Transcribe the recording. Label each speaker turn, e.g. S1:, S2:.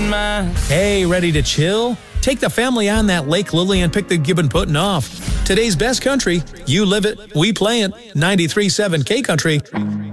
S1: in mind.
S2: Hey, ready to chill? Take the family on that Lake Lily and pick the Gibbon Putin off. Today's best country. You live it, we play it. 93.7 K Country.